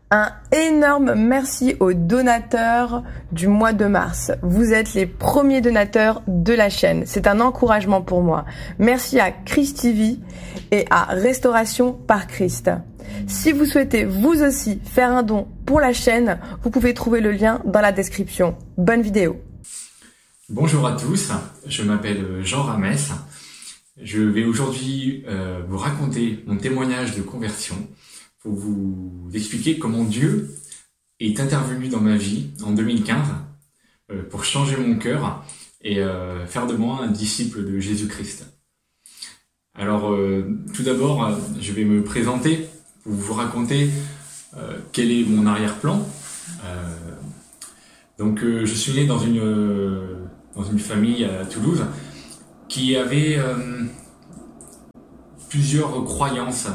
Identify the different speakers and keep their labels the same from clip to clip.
Speaker 1: Un énorme merci aux donateurs du mois de mars. Vous êtes les premiers donateurs de la chaîne. C'est un encouragement pour moi. Merci à Christ TV et à Restauration par Christ. Si vous souhaitez vous aussi faire un don pour la chaîne, vous pouvez trouver le lien dans la description. Bonne vidéo.
Speaker 2: Bonjour à tous, je m'appelle Jean Ramès. Je vais aujourd'hui vous raconter mon témoignage de conversion pour vous expliquer comment Dieu est intervenu dans ma vie en 2015 pour changer mon cœur et faire de moi un disciple de Jésus-Christ. Alors tout d'abord, je vais me présenter pour vous raconter quel est mon arrière-plan. Donc je suis né dans une famille à Toulouse qui avait plusieurs croyances.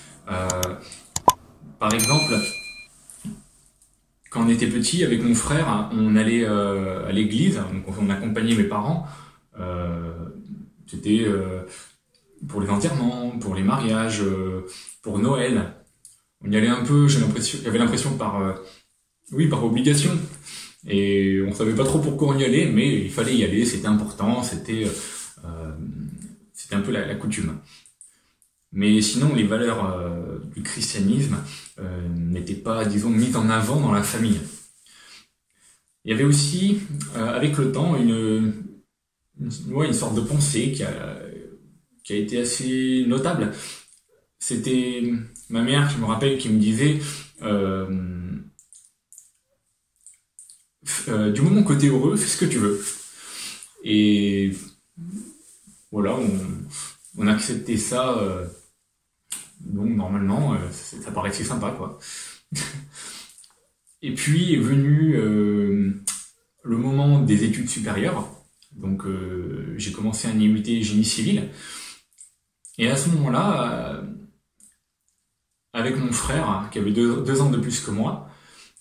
Speaker 2: Par exemple, quand on était petit, avec mon frère, on allait à l'église, donc on accompagnait mes parents. C'était pour les enterrements, pour les mariages, pour Noël. On y allait un peu, j'avais l'impression par obligation. Et on savait pas trop pourquoi on y allait, mais il fallait y aller, c'était important, c'était un peu la coutume. Mais sinon, les valeurs du christianisme n'étaient pas, disons, mises en avant dans la famille. Il y avait aussi, avec le temps, une sorte de pensée qui a été assez notable. C'était ma mère, je me rappelle, qui me disait du moment que t'es heureux, fais ce que tu veux. Et voilà, on acceptait ça. Donc normalement, ça paraissait sympa, quoi. Et puis est venu le moment des études supérieures. Donc j'ai commencé un IUT génie civil. Et à ce moment-là, avec mon frère, qui avait deux ans de plus que moi,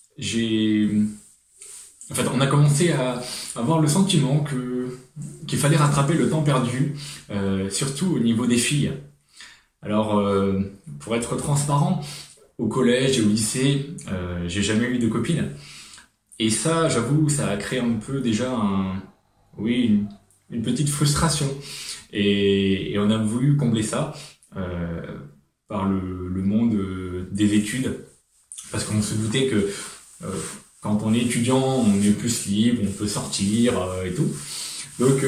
Speaker 2: on a commencé à avoir le sentiment qu'il fallait rattraper le temps perdu, surtout au niveau des filles. Alors, pour être transparent, au collège et au lycée, j'ai jamais eu de copine. Et ça, j'avoue, ça a créé un peu déjà une petite frustration. Et on a voulu combler ça par le monde des études. Parce qu'on se doutait que quand on est étudiant, on est plus libre, on peut sortir et tout. Donc,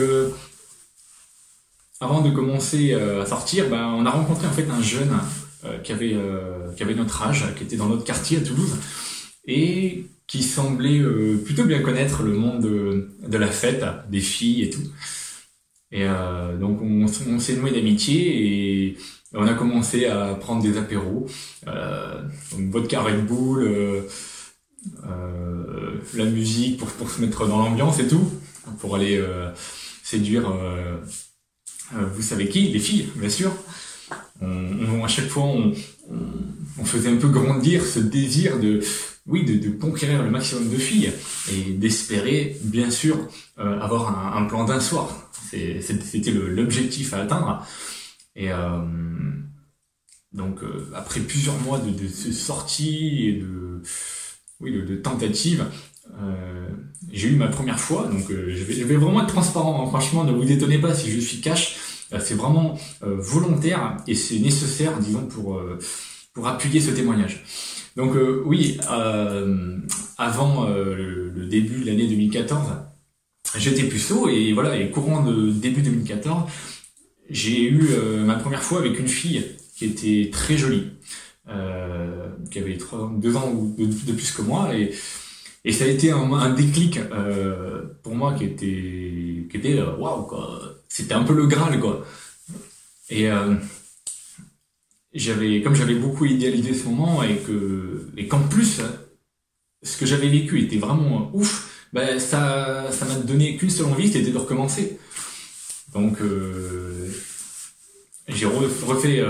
Speaker 2: avant de commencer à sortir, on a rencontré en fait un jeune qui avait notre âge, qui était dans notre quartier à Toulouse, et qui semblait plutôt bien connaître le monde de la fête, des filles et tout. Et donc on s'est noué d'amitié et on a commencé à prendre des apéros, donc vodka Red Bull, la musique pour se mettre dans l'ambiance et tout, pour aller séduire vous savez qui, les filles, bien sûr. À chaque fois, on faisait un peu grandir ce désir de conquérir le maximum de filles et d'espérer, bien sûr, avoir un plan d'un soir. C'était l'objectif à atteindre. Et donc, après plusieurs mois de sorties et de tentatives, j'ai eu ma première fois, donc je vais vraiment être transparent, hein. Franchement, ne vous étonnez pas si je suis cash, c'est vraiment volontaire et c'est nécessaire, disons, pour appuyer ce témoignage. Donc avant le début de l'année 2014, j'étais puceau et voilà, et courant de début 2014, j'ai eu ma première fois avec une fille qui était très jolie, qui avait 2 ans de plus que moi et ça a été un déclic pour moi qui était waouh, quoi. C'était un peu le Graal, quoi. Et comme j'avais beaucoup idéalisé ce moment et qu'en plus ce que j'avais vécu était vraiment ouf, ça m'a donné qu'une seule envie, c'était de recommencer. Donc j'ai refait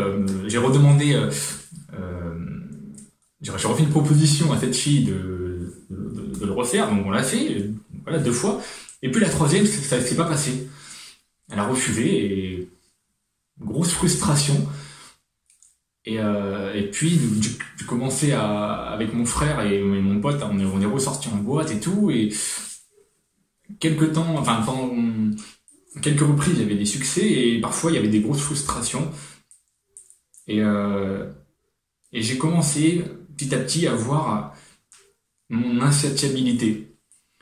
Speaker 2: une proposition à cette fille de le refaire, donc on l'a fait, voilà, 2 fois. Et puis la troisième, ça ne s'est pas passé. Elle a refusé et grosse frustration. Et puis, j'ai commencé avec mon frère et mon pote, on est ressortis en boîte et tout, et pendant quelques reprises, il y avait des succès, et parfois, il y avait des grosses frustrations. Et, euh, et j'ai commencé, petit à petit, à voir mon insatiabilité.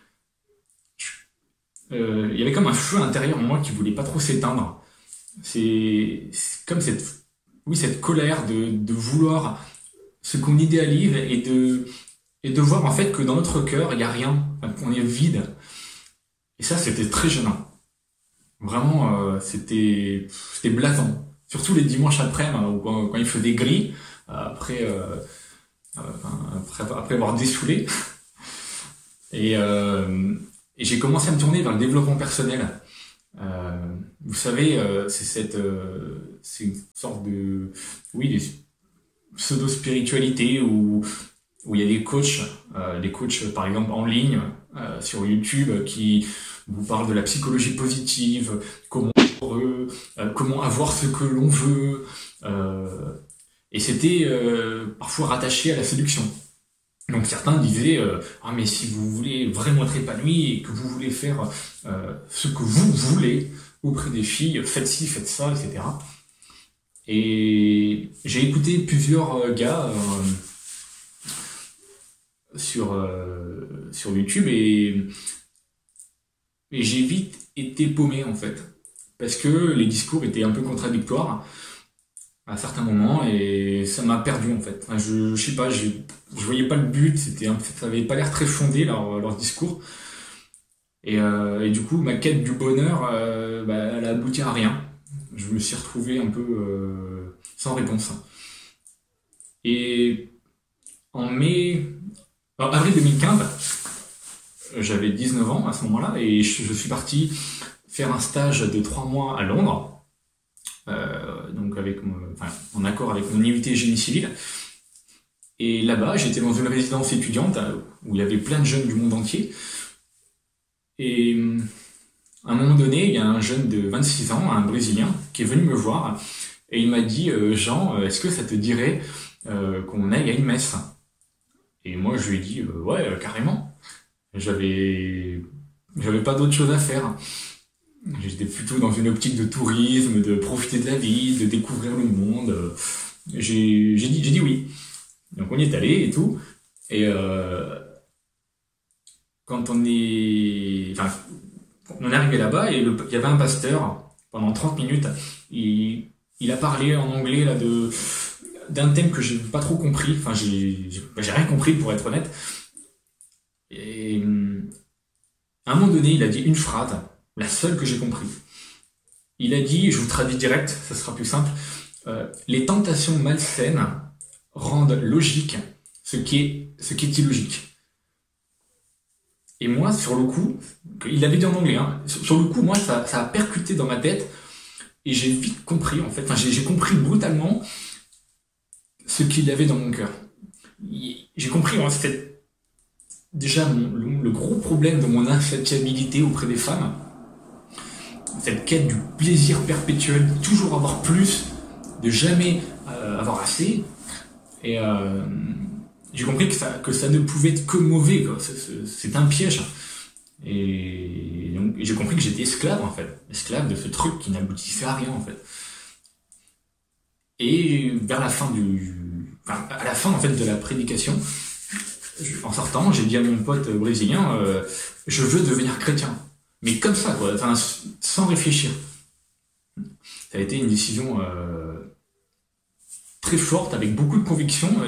Speaker 2: Il y avait comme un feu intérieur en moi qui voulait pas trop s'éteindre. C'est comme cette colère de vouloir ce qu'on idéalise et de voir en fait que dans notre cœur, il n'y a rien, enfin, qu'on est vide. Et ça, c'était très gênant. Vraiment, c'était blatant. Surtout les dimanches après-midi, ou quand il faisait gris, après, après avoir dessoulé. Et, euh, et j'ai commencé à me tourner vers le développement personnel. Vous savez, c'est une sorte de, oui, de pseudo-spiritualité où il y a des coachs par exemple en ligne sur YouTube qui vous parlent de la psychologie positive, comment être heureux, comment avoir ce que l'on veut, et c'était parfois rattaché à la séduction. Donc certains disaient ah mais si vous voulez vraiment être épanoui et que vous voulez faire ce que vous voulez auprès des filles, faites ci, faites ça, etc. Et j'ai écouté plusieurs gars sur YouTube et j'ai vite été paumé en fait parce que les discours étaient un peu contradictoires à certains moments et ça m'a perdu en fait. Enfin, je sais pas, je voyais pas le but, ça avait pas l'air très fondé leur discours et du coup ma quête du bonheur, elle a abouti à rien. Je me suis retrouvé un peu sans réponse. Et en avril 2015, j'avais 19 ans à ce moment-là et je suis parti faire un stage de 3 mois à Londres. Donc en accord avec mon IUT génie civil. Et là-bas, j'étais dans une résidence étudiante où il y avait plein de jeunes du monde entier. Et à un moment donné, il y a un jeune de 26 ans, un Brésilien, qui est venu me voir et il m'a dit Jean, est-ce que ça te dirait qu'on aille à une messe? Et moi, je lui ai dit ouais, carrément. J'avais pas d'autre chose à faire. J'étais plutôt dans une optique de tourisme, de profiter de la vie, de découvrir le monde. J'ai dit oui. Donc on y est allé et tout. Et quand on est arrivé là-bas et il y avait un pasteur pendant 30 minutes. Il a parlé en anglais là d'un thème que j'ai pas trop compris. Enfin j'ai rien compris pour être honnête. Et à un moment donné, il a dit une phrase. La seule que j'ai compris. Il a dit, je vous traduis direct, ça sera plus simple, les tentations malsaines rendent logique ce qui est illogique. Et moi, sur le coup, il l'avait dit en anglais, hein, sur le coup, moi, ça a percuté dans ma tête et j'ai vite compris, en fait, j'ai compris brutalement ce qu'il avait dans mon cœur. J'ai compris, hein, c'était déjà le gros problème de mon insatiabilité auprès des femmes. Cette quête du plaisir perpétuel, de toujours avoir plus, de jamais avoir assez. Et j'ai compris que ça ne pouvait être que mauvais, quoi. C'est un piège. Et donc j'ai compris que j'étais esclave, en fait. Esclave de ce truc qui n'aboutissait à rien, en fait. Et vers la fin à la fin, en fait, de la prédication, en sortant, j'ai dit à mon pote brésilien, je veux devenir chrétien. Mais comme ça, quoi, sans réfléchir. Ça a été une décision très forte, avec beaucoup de conviction,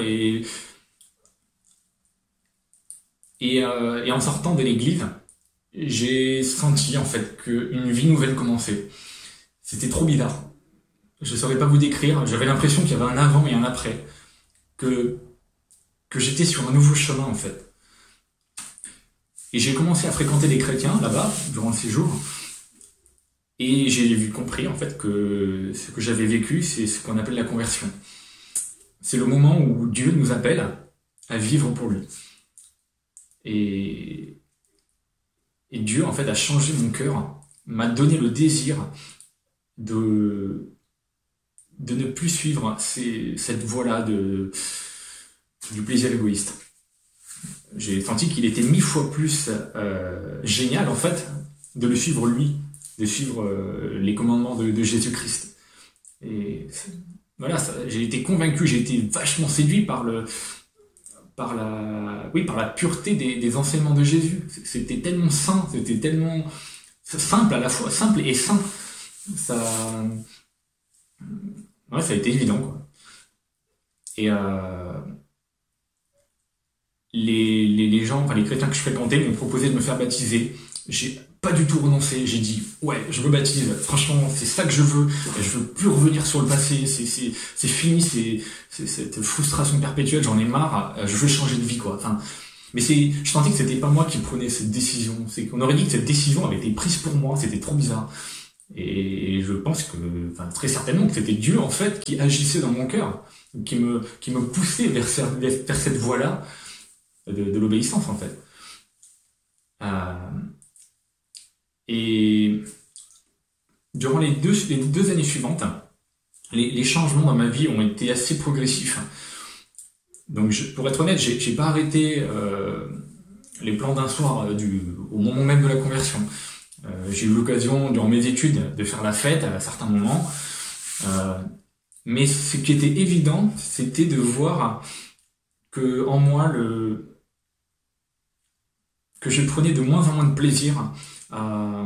Speaker 2: et en sortant de l'église, j'ai senti en fait qu'une vie nouvelle commençait. C'était trop bizarre. Je ne saurais pas vous décrire, j'avais l'impression qu'il y avait un avant et un après, que j'étais sur un nouveau chemin en fait. Et j'ai commencé à fréquenter des chrétiens là-bas, durant le séjour. Et j'ai compris en fait que ce que j'avais vécu, c'est ce qu'on appelle la conversion. C'est le moment où Dieu nous appelle à vivre pour lui. Et Dieu en fait a changé mon cœur, m'a donné le désir de de ne plus suivre cette voie-là du plaisir égoïste. J'ai senti qu'il était 1000 fois plus génial, en fait, de le suivre lui, de suivre les commandements de Jésus-Christ. Et voilà, j'ai été convaincu, j'ai été vachement séduit par la pureté des enseignements de Jésus. C'était tellement sain, c'était tellement simple à la fois, simple et sain. Ça a été évident, quoi. Et les gens, enfin les chrétiens que je fréquentais m'ont proposé de me faire baptiser. J'ai pas du tout renoncé, j'ai dit ouais, je me baptise, franchement c'est ça que je veux plus revenir sur le passé, c'est fini, c'est cette frustration perpétuelle, j'en ai marre, je veux changer de vie, quoi. Enfin, mais je sentais que c'était pas moi qui prenais cette décision, c'est qu'on aurait dit que cette décision avait été prise pour moi, c'était trop bizarre. Et je pense que, enfin, très certainement que c'était Dieu, en fait, qui agissait dans mon cœur, qui me poussait vers cette voie-là de l'obéissance, en fait. Et durant les deux années suivantes, les changements dans ma vie ont été assez progressifs. Donc, pour être honnête, j'ai pas arrêté les plans d'un soir au moment même de la conversion. J'ai eu l'occasion, durant mes études, de faire la fête à certains moments. Mais ce qui était évident, c'était de voir que en moi, que je prenais de moins en moins de plaisir à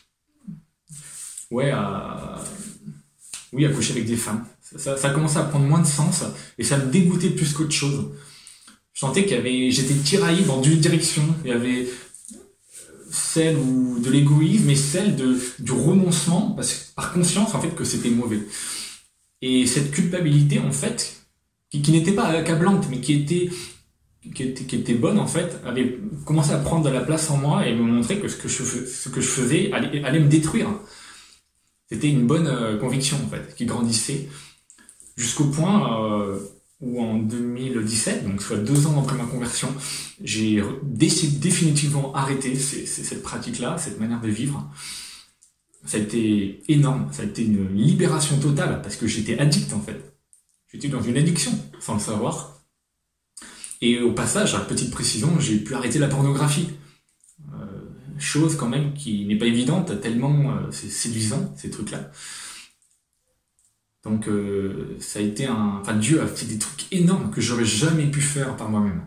Speaker 2: coucher avec des femmes. Ça commençait à prendre moins de sens et ça me dégoûtait plus qu'autre chose. Je sentais j'étais tiraillé dans deux directions. Il y avait celle de l'égoïsme et celle du renoncement, par conscience en fait que c'était mauvais. Et cette culpabilité en fait, qui n'était pas accablante, mais qui était bonne en fait, avait commencé à prendre de la place en moi et me montrer que ce que je faisais allait me détruire. C'était une bonne conviction en fait, qui grandissait jusqu'au point où en 2017, donc soit 2 ans après ma conversion, j'ai définitivement arrêté cette pratique-là, cette manière de vivre. Ça a été énorme, ça a été une libération totale parce que j'étais addict en fait. J'étais dans une addiction sans le savoir. Et au passage, à petite précision, j'ai pu arrêter la pornographie. Chose quand même qui n'est pas évidente, tellement c'est séduisant, ces trucs-là. Donc ça a été Dieu a fait des trucs énormes que j'aurais jamais pu faire par moi-même.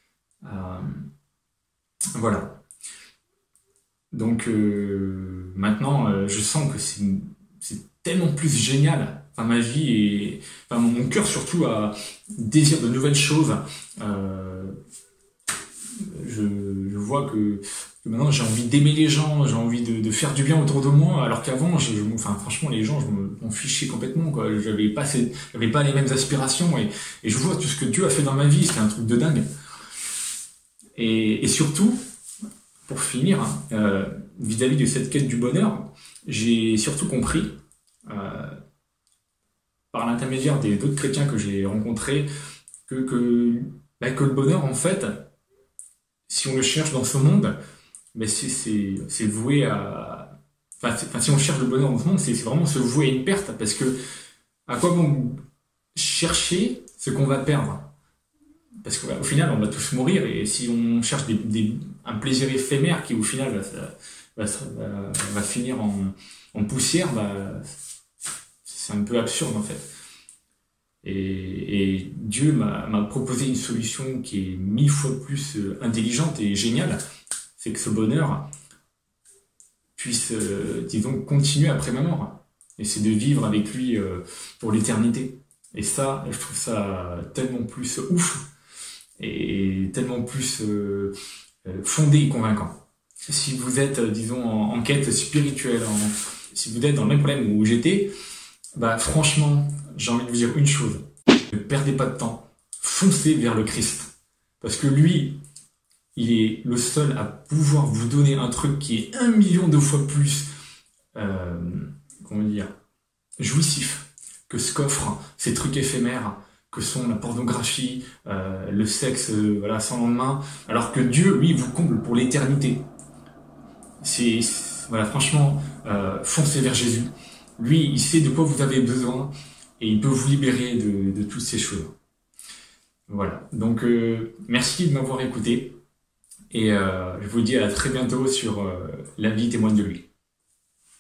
Speaker 2: Voilà. Donc maintenant, je sens que c'est tellement plus génial. Enfin, ma vie mon cœur surtout a désir de nouvelles choses. Je vois que maintenant j'ai envie d'aimer les gens, j'ai envie de faire du bien autour de moi, alors qu'avant, franchement, les gens, je m'en fichais complètement, quoi. J'avais pas les mêmes aspirations et je vois tout ce que Dieu a fait dans ma vie, c'était un truc de dingue. Et surtout, pour finir, vis-à-vis de cette quête du bonheur, j'ai surtout compris, par l'intermédiaire d'autres chrétiens que j'ai rencontrés, que le bonheur, en fait, si on le cherche dans ce monde, c'est voué à... si on cherche le bonheur dans ce monde, c'est vraiment se vouer à une perte, parce que à quoi bon chercher ce qu'on va perdre? Parce qu'au final, on va tous mourir, et si on cherche un plaisir éphémère qui, au final, va finir en poussière, c'est un peu absurde, en fait. Et Dieu m'a proposé une solution qui est 1000 fois plus intelligente et géniale, c'est que ce bonheur puisse, continuer après ma mort. Et c'est de vivre avec lui pour l'éternité. Et ça, je trouve ça tellement plus ouf et tellement plus fondé et convaincant. Si vous êtes, en quête spirituelle, si vous êtes dans le même problème où j'étais, franchement, j'ai envie de vous dire une chose. Ne perdez pas de temps. Foncez vers le Christ. Parce que lui, il est le seul à pouvoir vous donner un truc qui est 1 million de fois plus, jouissif que ce qu'offrent ces trucs éphémères que sont la pornographie, le sexe, sans lendemain. Alors que Dieu, lui, vous comble pour l'éternité. Franchement, foncez vers Jésus. Lui, il sait de quoi vous avez besoin et il peut vous libérer de toutes ces choses. Voilà, donc merci de m'avoir écouté et je vous dis à très bientôt sur La vie témoigne de lui.